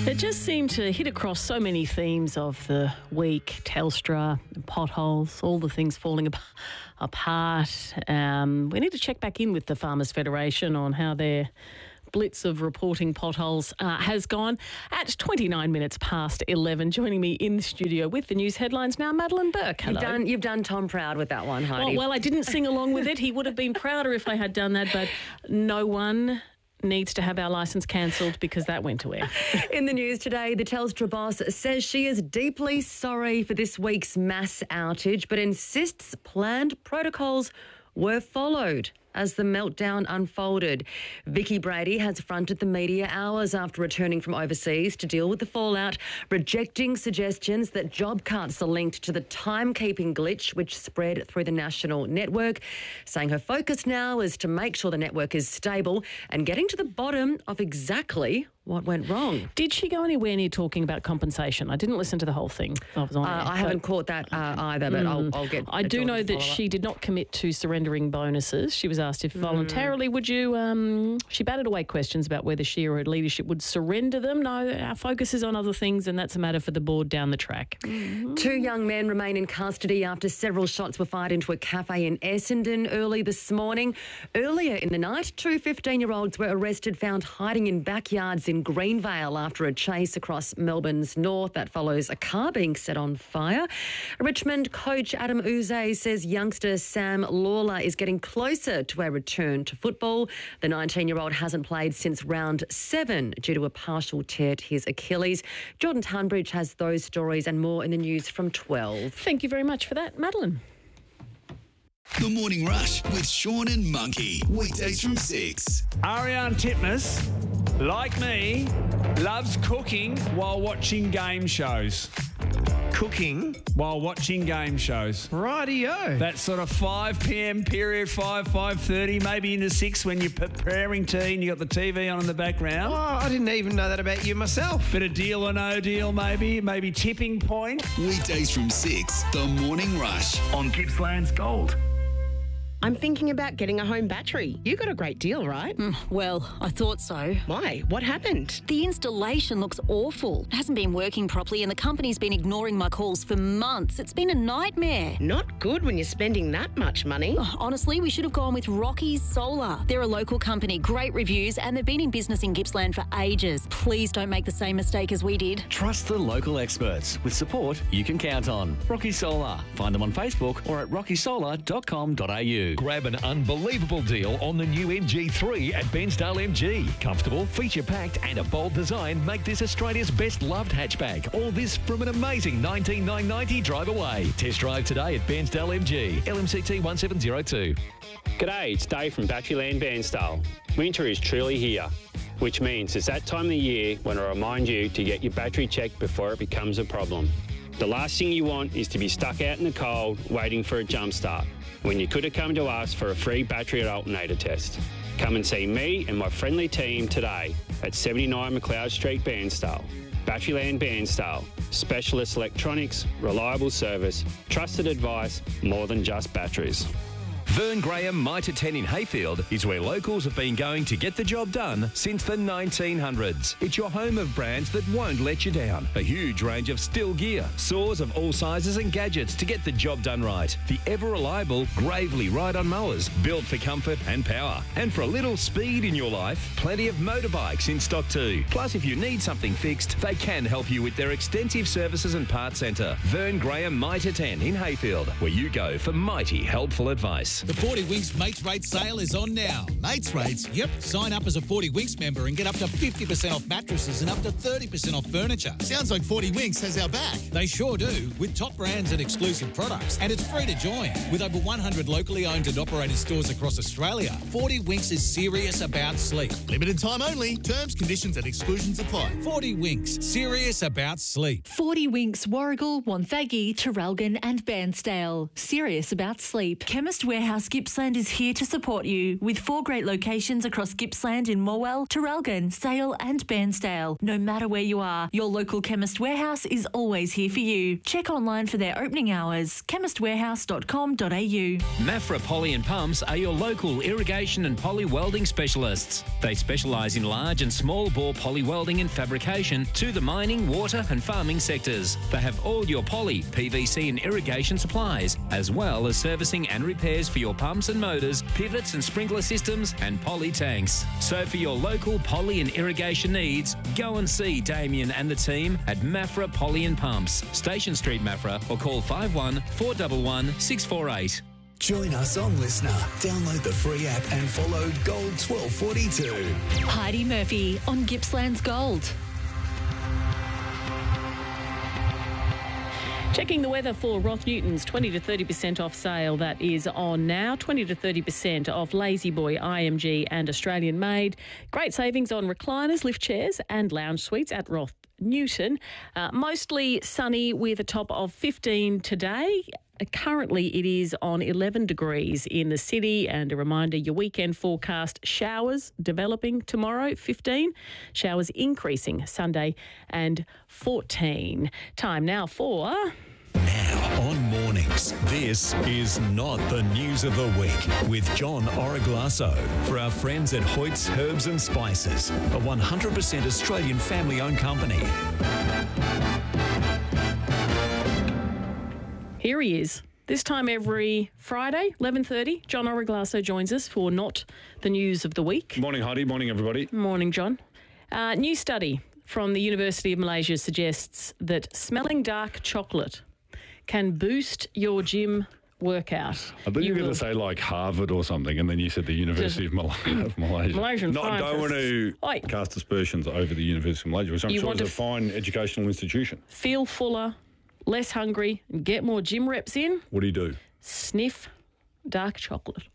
It just seemed to hit across so many themes of the week. Telstra, potholes, all the things falling apart. We need to check back in with the Farmers Federation on how their blitz of reporting potholes has gone. At 29 minutes past 11, joining me in the studio with the news headlines now, Madeline Burke. Hello. You've done Tom proud with that one, Heidi. Well, I didn't sing along with it. He would have been prouder if I had done that, but no one needs to have our licence cancelled because that went to air. In the news today, the Telstra boss says she is deeply sorry for this week's mass outage, but insists planned protocols were followed as the meltdown unfolded. Vicky Brady has fronted the media hours after returning from overseas to deal with the fallout, rejecting suggestions that job cuts are linked to the timekeeping glitch which spread through the national network, saying her focus now is to make sure the network is stable and getting to the bottom of exactly what went wrong. Did she go anywhere near talking about compensation? I didn't listen to the whole thing. I was on I haven't caught that either, but I'll get... I do know that she did not commit to surrendering bonuses. She was asked if voluntarily would you... she batted away questions about whether she or her leadership would surrender them. No, our focus is on other things, and that's a matter for the board down the track. Two young men remain in custody after several shots were fired into a cafe in Essendon early this morning. Earlier in the night, two 15-year-olds were arrested, found hiding in backyards in Greenvale after a chase across Melbourne's north. That follows a car being set on fire. Richmond coach Adam Uze says youngster Sam Lawler is getting closer to a return to football. The 19-year-old hasn't played since round 7 due to a partial tear to his Achilles. Jordan Tunbridge has those stories and more in the news from 12. Thank you very much for that, Madeline. The Morning Rush with Sean and Monkey. Weekdays from 6. Ariane Titmus, like me, loves cooking while watching game shows. Cooking? While watching game shows. Rightio. That sort of 5 p.m. period, 5:30, maybe into 6 when you're preparing tea and you got the TV on in the background. Oh, I didn't even know that about you myself. Bit of Deal or No Deal maybe Tipping Point. Weekdays from 6. The Morning Rush on Gippsland's Gold. I'm thinking about getting a home battery. You got a great deal, right? Well, I thought so. Why? What happened? The installation looks awful. It hasn't been working properly and the company's been ignoring my calls for months. It's been a nightmare. Not good when you're spending that much money. Honestly, we should have gone with Rocky's Solar. They're a local company, great reviews, and they've been in business in Gippsland for ages. Please don't make the same mistake as we did. Trust the local experts with support you can count on. Rocky Solar. Find them on Facebook or at rockysolar.com.au. Grab an unbelievable deal on the new MG3 at Bensdale MG. Comfortable, feature-packed and a bold design make this Australia's best loved hatchback. All this from an amazing $19,990 drive away. Test drive today at Bensdale MG. LMCT 1702. G'day, it's Dave from Batteryland Bairnsdale. Winter is truly here, which means it's that time of the year when I remind you to get your battery checked before it becomes a problem. The last thing you want is to be stuck out in the cold waiting for a jump start, when you could have come to us for a free battery and alternator test. Come and see me and my friendly team today at 79 McLeod Street, Bairnsdale. Batteryland Bairnsdale. Specialist electronics, reliable service, trusted advice, more than just batteries. Vern Graham Mitre 10 in Hayfield is where locals have been going to get the job done since the 1900s. It's your home of brands that won't let you down. A huge range of still gear, saws of all sizes and gadgets to get the job done right. The ever-reliable Gravely ride-on mowers, built for comfort and power. And for a little speed in your life, plenty of motorbikes in stock too. Plus, if you need something fixed, they can help you with their extensive services and parts centre. Vern Graham Mitre 10 in Hayfield, where you go for mighty helpful advice. The 40 Winks Mates Rates sale is on now. Mates Rates? Yep. Sign up as a 40 Winks member and get up to 50% off mattresses and up to 30% off furniture. Sounds like 40 Winks has our back. They sure do, with top brands and exclusive products. And it's free to join. With over 100 locally owned and operated stores across Australia, 40 Winks is serious about sleep. Limited time only. Terms, conditions and exclusions apply. 40 Winks. Serious about sleep. 40 Winks, Warragul, Wonthaggi, Traralgon and Bairnsdale. Serious about sleep. Chemist Warehouse Warehouse Gippsland is here to support you with 4 great locations across Gippsland in Morwell, Traralgon, Sale and Bairnsdale. No matter where you are, your local Chemist Warehouse is always here for you. Check online for their opening hours, chemistwarehouse.com.au. Mafra Poly and Pumps are your local irrigation and poly welding specialists. They specialise in large and small bore poly welding and fabrication to the mining, water and farming sectors. They have all your poly, PVC and irrigation supplies, as well as servicing and repairs for your pumps and motors, pivots and sprinkler systems and poly tanks. So for your local poly and irrigation needs, go and see Damien and the team at Mafra Poly and Pumps, Station Street, Mafra, or call 51 411 648. Join us on Listener. Download the free app and follow Gold 1242. Heidi Murphy on Gippsland's Gold. Checking the weather for Roth Newton's 20 to 30% off sale. That is on now. 20 to 30% off Lazy Boy, IMG and Australian Made. Great savings on recliners, lift chairs and lounge suites at Roth Newton. Mostly sunny with a top of 15 today. Currently, it is on 11 degrees in the city. And a reminder, your weekend forecast, showers developing tomorrow, 15. Showers increasing Sunday and 14. Time now for... Now on Mornings, this is not the news of the week with John Origlasso for our friends at Hoyt's Herbs and Spices, a 100% Australian family-owned company. Here he is. This time every Friday, 11:30, John Origlasso joins us for Not the News of the Week. Morning, Heidi. Morning, everybody. Morning, John. New study from the University of Malaysia suggests that smelling dark chocolate can boost your gym workout. I thought you were going to say like Harvard or something, and then you said the University of Malaysia. Malaysian Don't want to cast aspersions over the University of Malaysia, which I'm sure is a fine educational institution. Feel fuller, less hungry, and get more gym reps in. What do you do? Sniff dark chocolate.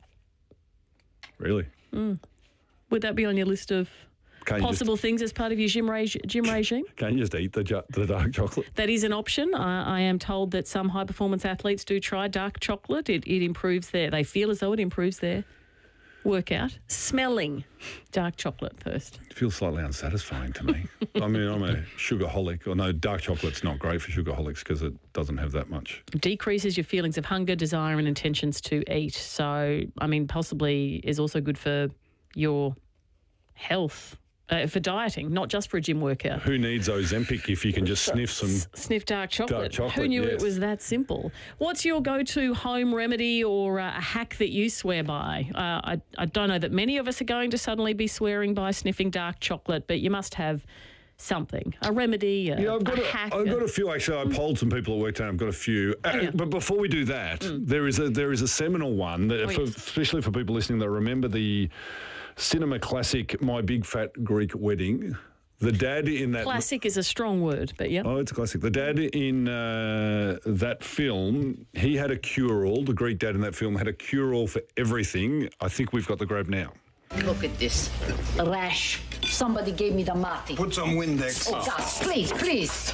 Really? Would that be on your list of possible things as part of your gym regime? Can't you just eat the dark chocolate? That is an option. I am told that some high-performance athletes do try dark chocolate. It improves they feel as though it improves their workout. Smelling dark chocolate first. It feels slightly unsatisfying to me. I mean, I'm a sugarholic. Or no, dark chocolate's not great for sugarholics because it doesn't have that much. Decreases your feelings of hunger, desire and intentions to eat. So, I mean, possibly is also good for your health. For dieting, not just for a gym workout. Who needs Ozempic if you can just sniff dark chocolate? Who knew it was that simple? What's your go-to home remedy or a hack that you swear by? I don't know that many of us are going to suddenly be swearing by sniffing dark chocolate, but you must have something, a remedy, I've got hack. I've got a few, actually. I polled some people at work today. I've got a few. But before we do that, there is a seminal one, that especially for people listening that remember the cinema classic My Big Fat Greek Wedding. The dad in that... Classic is a strong word, but yeah. Oh, it's a classic. The dad in that film, he had a cure-all. The Greek dad in that film had a cure-all for everything. I think we've got the grab now. Look at this. A rash. Somebody gave me the Marty. Put some Windex. Oh, God, please.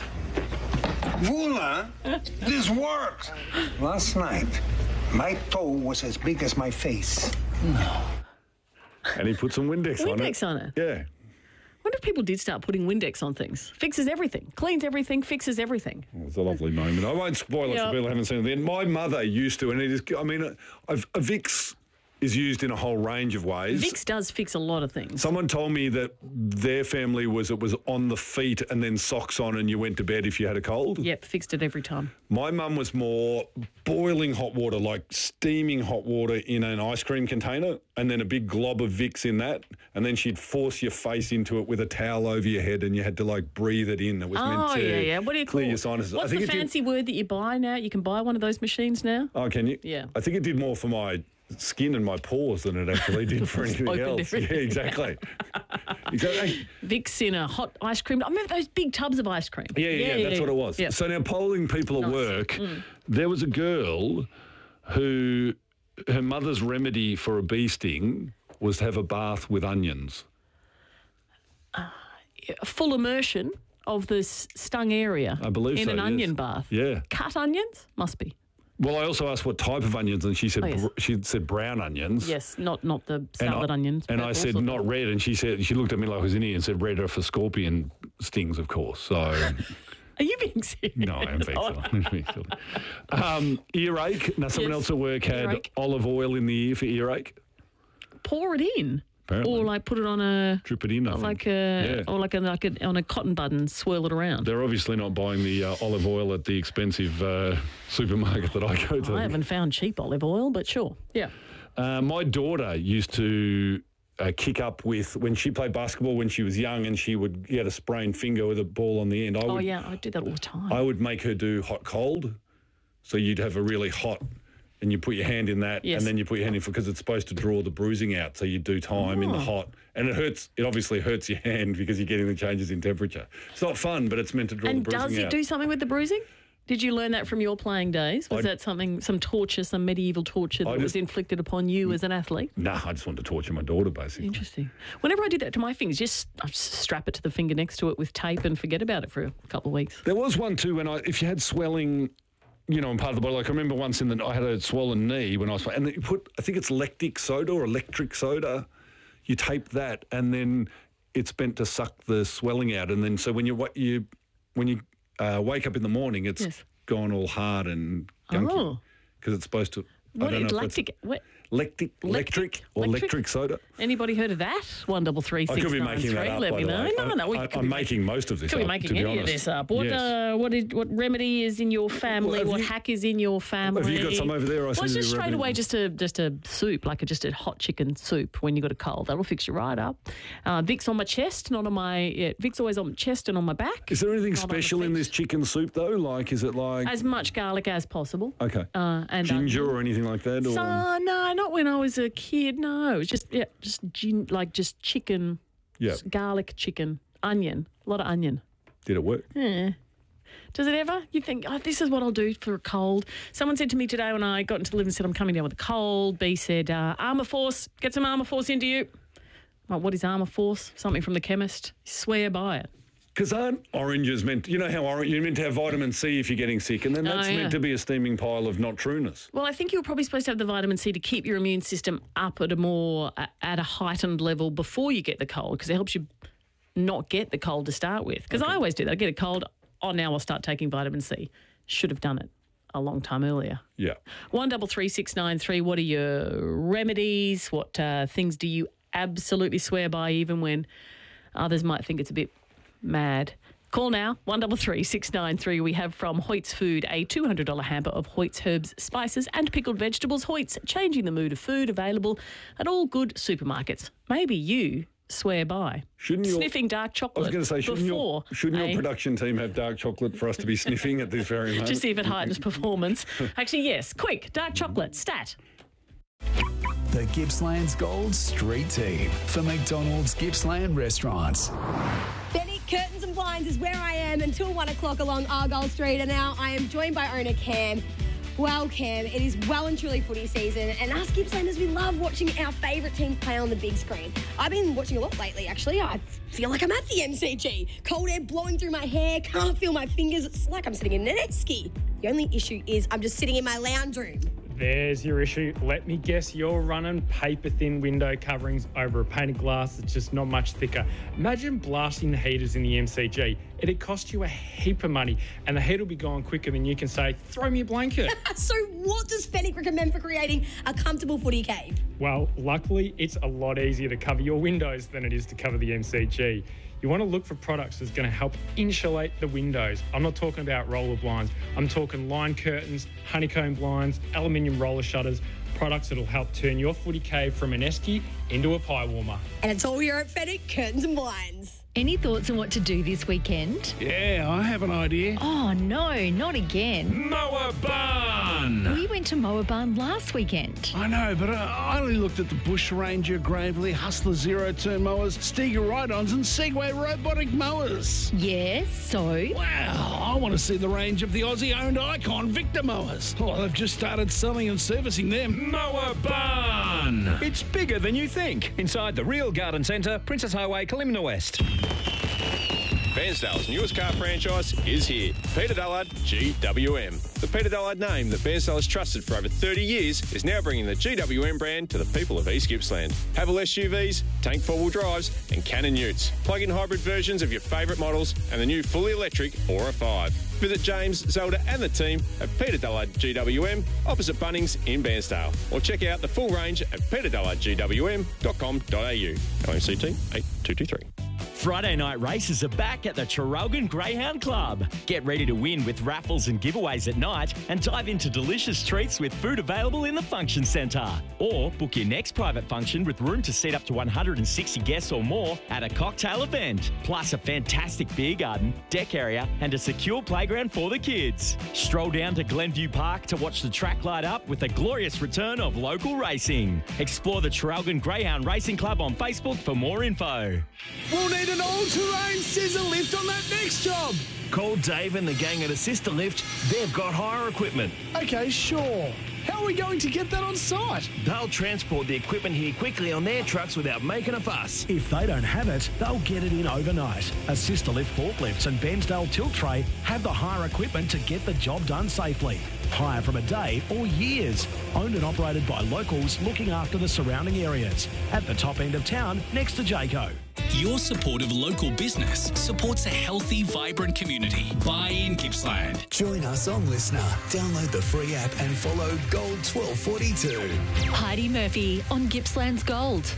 Vula, this worked. Last night, my toe was as big as my face. No. And he put some Windex on it. Windex on it? Yeah. I wonder if people did start putting Windex on things. Fixes everything. Cleans everything, fixes everything. It was a lovely moment. I won't spoil it for people who haven't seen it then. My mother used to, and it is, I mean, a Vicks is used in a whole range of ways. Vicks does fix a lot of things. Someone told me that their family it was on the feet and then socks on and you went to bed if you had a cold. Yep, fixed it every time. My mum was more boiling hot water, like steaming hot water in an ice cream container and then a big glob of Vicks in that, and then she'd force your face into it with a towel over your head and you had to like breathe it in. It was meant to What do you clear call your sinuses. What's the fancy word that you buy now? You can buy one of those machines now? Oh, can you? Yeah. I think it did more for my skin and my pores than it actually did for anything else. Everything. Yeah, exactly. Exactly. Vicks in a hot ice cream. I remember those big tubs of ice cream. Yeah, that's what it was. Yeah. So now polling people at work, there was a girl who her mother's remedy for a bee sting was to have a bath with onions. Full immersion of the stung area. I believe in so, an yes. onion bath. Yeah. Cut onions? Must be. Well, I also asked what type of onions, and she said Oh, yes. she said brown onions. Yes, not the salad onions. And I purple said sort not of. red, and she looked at me like I was an idiot and said red are for scorpion stings, of course. So Are you being serious? no, I am being silly. Earache. Now, someone Yes. else at work had Earache. olive oil in the ear for earache. Pour it in. Apparently. Or like put it on a Drip it in, I think. on a cotton bud and swirl it around. They're obviously not buying the olive oil at the expensive supermarket that I go to. I haven't found cheap olive oil, but sure. Yeah. My daughter used to kick up with, when she played basketball when she was young, and she would get a sprained finger with a ball on the end. I do that all the time. I would make her do hot cold. So you'd have a really hot, and you put your hand in that, Yes. and then you put your hand in, because it's supposed to draw the bruising out. So you do time in the hot. And it hurts. It obviously hurts your hand because you're getting the changes in temperature. It's not fun, but it's meant to draw And the bruising out. does it do something with the bruising? Did you learn that from your playing days? Was that something, some torture, some medieval torture that was inflicted upon you as an athlete? Nah, I just wanted to torture my daughter, basically. Interesting. Whenever I did that to my fingers, I just strap it to the finger next to it with tape and forget about it for a couple of weeks. There was one too when if you had swelling, in part of the body. Like I remember once I had a swollen knee when I was playing, and you put, I think it's lactic soda or electric soda. You tape that, and then it's meant to suck the swelling out. And then so when you wake up in the morning, it's gone all hard and gunky because it's supposed to. What I don't is know if it's electric or electric soda. Anybody heard of that? 133 I could be making that up. Let by me the know. way. No, I'm making most of this could up. be making to be any honest. of this up. What Yes. what remedy is in your family? Well, what hack is in your family? Have you got some over there? Well, it's just straight away just a soup, like just a hot chicken soup when you got a cold. That'll fix you right up. Vic's on my chest, not on my. Yeah, Vic's always on my chest and on my back. Is there anything not on the special in this chicken soup though? Like, is it like As much garlic as possible. okay, and ginger or anything like that? Or? So, no, not when I was a kid. No, it's just just chicken. Yeah. Garlic, chicken, onion, a lot of onion. Did it work? Yeah. Does it ever? You think, this is what I'll do for a cold. Someone said to me today when I got into the live and said, I'm coming down with a cold. B said, Armour Force, get some Armour Force into you. Like, what is Armour Force? Something from the chemist. Swear by it. Because aren't oranges meant, how you're meant to have vitamin C if you're getting sick, and then that's meant to be a steaming pile of not trueness. Well, I think you're probably supposed to have the vitamin C to keep your immune system up at a heightened level before you get the cold, because it helps you not get the cold to start with. Because I always do that. I get a cold. Now I'll start taking vitamin C. Should have done it a long time earlier. Yeah. 133693. What are your remedies? What things do you absolutely swear by, even when others might think it's a bit mad? Call now, 133693. We have from Hoyt's Food a $200 hamper of Hoyt's herbs, spices and pickled vegetables. Hoyt's, changing the mood of food, available at all good supermarkets. Maybe you swear by sniffing dark chocolate. I was going to say, shouldn't your production team have dark chocolate for us to be sniffing at this very moment? Just see if it heightens performance. Actually, yes. Quick, dark chocolate, stat. The Gippsland's Gold Street Team for McDonald's Gippsland Restaurants. Benny Curtains and Blinds is where I am until 1 o'clock along Argyle Street, and now I am joined by owner Cam. Well, Cam, it is well and truly footy season, and us Gippslanders, we love watching our favourite teams play on the big screen. I've been watching a lot lately, actually. I feel like I'm at the MCG. Cold air blowing through my hair, can't feel my fingers. It's like I'm sitting in an esky. The only issue is I'm just sitting in my lounge room. There's your issue. Let me guess, you're running paper-thin window coverings over a painted glass that's just not much thicker. Imagine blasting the heaters in the MCG. It'd cost you a heap of money, and the heat will be gone quicker than you can say, throw me a blanket. So what does Fenwick recommend for creating a comfortable footy cave? Well, luckily, it's a lot easier to cover your windows than it is to cover the MCG. You want to look for products that's going to help insulate the windows. I'm not talking about roller blinds. I'm talking line curtains, honeycomb blinds, aluminium roller shutters, products that'll help turn your footy cave from an esky into a pie warmer. And it's all here at Fenwick Curtains and Blinds. Any thoughts on what to do this weekend? Yeah, I have an idea. Oh, no, not again. Mower Barn! We went to Mower Barn last weekend. I know, but I only looked at the Bush Ranger, Gravely, Hustler Zero-Turn mowers, Stiga Ride-Ons and Segway robotic mowers. Yes, so? Wow, I want to see the range of the Aussie-owned Icon Victor mowers. Oh, they've just started selling and servicing them. Mower Barn! It's bigger than you think. Inside the Real Garden Centre, Princess Highway, Kalimna West. Bairnsdale's newest car franchise is here. Peter Dullard GWM. The Peter Dullard name that Bairnsdale has trusted for over 30 years is now bringing the GWM brand to the people of East Gippsland. Haval SUVs, tank four-wheel drives and Cannon utes. Plug-in hybrid versions of your favourite models and the new fully electric Aura 5. Visit James, Zelda and the team at Peter Dullard GWM opposite Bunnings in Bairnsdale, or check out the full range at peterdullardgwm.com.au. LMCT 8223. Friday night races are back at the Traralgon Greyhound Club. Get ready to win with raffles and giveaways at night and dive into delicious treats with food available in the function centre. Or book your next private function with room to seat up to 160 guests or more at a cocktail event. Plus a fantastic beer garden, deck area and a secure playground for the kids. Stroll down to Glenview Park to watch the track light up with a glorious return of local racing. Explore the Traralgon Greyhound Racing Club on Facebook for more info. We'll need an all-terrain scissor lift on that next job. Call Dave and the gang at Assista Lift. They've got hire equipment. Okay, sure. How are we going to get that on site? They'll transport the equipment here quickly on their trucks without making a fuss. If they don't have it, they'll get it in overnight. Assista Lift forklifts and Bairnsdale tilt tray have the hire equipment to get the job done safely. Hire from a day or years. Owned and operated by locals looking after the surrounding areas. At the top end of town, next to Jayco. Your support of local business supports a healthy, vibrant community. Buy in Gippsland. Join us on Listener. Download the free app and follow Gold 1242. Heidi Murphy on Gippsland's Gold.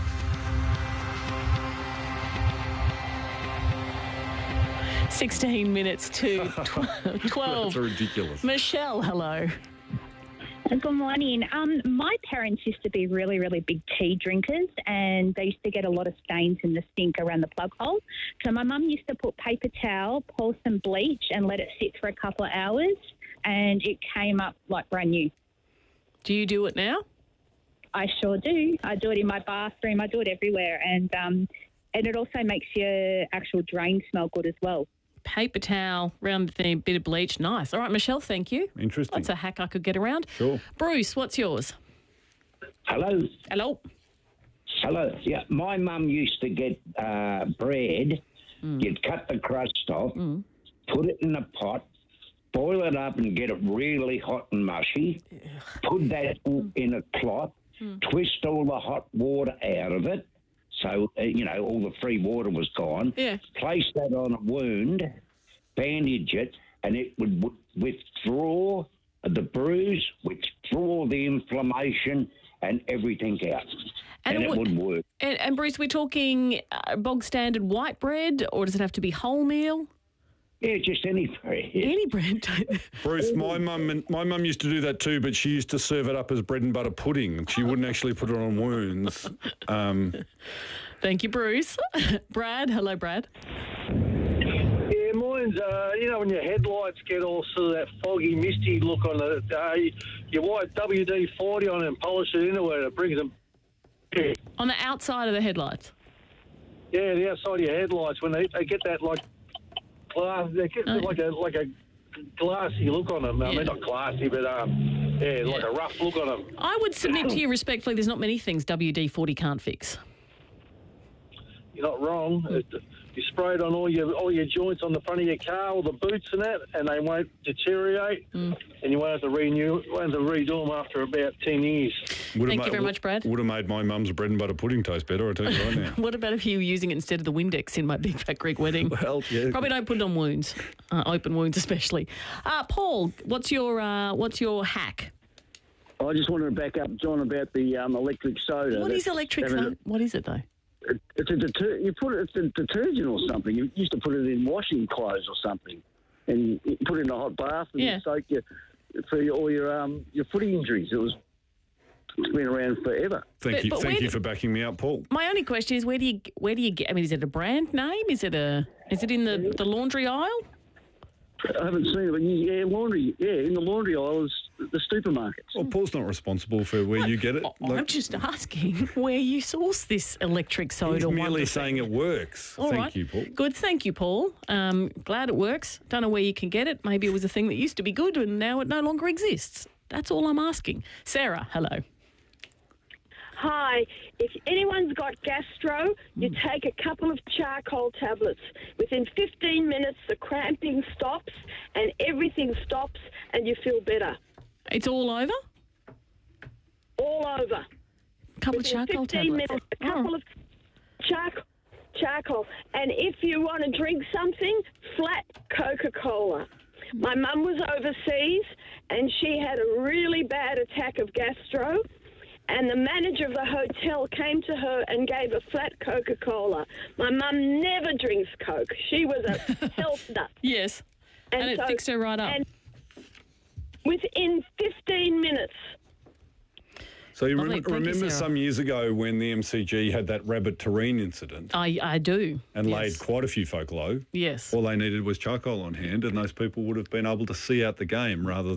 $16 minutes to 12. That's ridiculous. Michelle, hello. Good morning. My parents used to be really, really big tea drinkers, and they used to get a lot of stains in the sink around the plug hole. So my mum used to put paper towel, pour some bleach and let it sit for a couple of hours, and it came up like brand new. Do you do it now? I sure do. I do it in my bathroom. I do it everywhere, and it also makes your actual drain smell good as well. Paper towel, round the bit of bleach. Nice. All right, Michelle, thank you. Interesting. That's a hack I could get around. Sure. Bruce, what's yours? Hello. Hello. Hello. Yeah, my mum used to get bread. You'd cut the crust off, put it in a pot, boil it up and get it really hot and mushy. Put that in a cloth, twist all the hot water out of it. So, all the free water was gone. Yeah. Place that on a wound, bandage it, and it would withdraw the bruise, withdraw the inflammation and everything out. And it would work. And Bruce, we're talking bog standard white bread, or does it have to be wholemeal? Yeah, just any bread. Any bread. Bruce, my mum used to do that too, but she used to serve it up as bread and butter pudding. She wouldn't actually put it on wounds. Thank you, Bruce. Brad, hello, Brad. Yeah, mine's, when your headlights get all sort of that foggy, misty look on it, you wipe WD-40 on it and polish it into it, it brings them... On the outside of the headlights? Yeah, the outside of your headlights, when they get that, like... glass, they get like a glassy look on them. I mean, not glassy, but like a rough look on them. I would submit to you respectfully, there's not many things WD-40 can't fix. You're not wrong. You spray it on all your joints on the front of your car, all the boots and that, and they won't deteriorate. And you won't have to redo them after about 10 years. Thank you very much, Brad. Would have made my mum's bread and butter pudding taste better, I tell you right now. What about if you were using it instead of the Windex in my Big Fat Greek wedding? Well, yeah. Probably don't put it on wounds, open wounds especially. Paul, what's your hack? I just wanted to back up John about the electric soda. What is electric soda? What is it though? It's a it's a detergent or something. You used to put it in washing clothes or something, and you put it in a hot bath and soak for all your footy injuries. It's been around forever. Thank you for backing me up, Paul. My only question is, where do you get? I mean, is it a brand name? Is it in the laundry aisle? I haven't seen it, but in the laundry aisle is the supermarkets. Well, Paul's not responsible for where you get it. I'm just asking where you source this electric soda. He's merely saying it works. Thank you, Paul. Good, thank you, Paul. Glad it works. Don't know where you can get it. Maybe it was a thing that used to be good and now it no longer exists. That's all I'm asking. Sarah, hello. Hi. If anyone's got gastro, you take a couple of charcoal tablets. Within 15 minutes, the cramping stops and everything stops and you feel better. It's all over? All over. A couple of charcoal 15 tablets. minutes, a couple of charcoal. And if you want to drink something, flat Coca-Cola. My mum was overseas and she had a really bad attack of gastro, and the manager of the hotel came to her and gave a flat Coca-Cola. My mum never drinks Coke. She was a health nut. Yes. And it fixed her right up. And within 15 minutes. So you Lovely. Thank you, remember Sarah. some years ago when the MCG had that rabbit terrine incident I do. and Yes. laid quite a few folk low? Yes. All they needed was charcoal on hand and those people would have been able to see out the game rather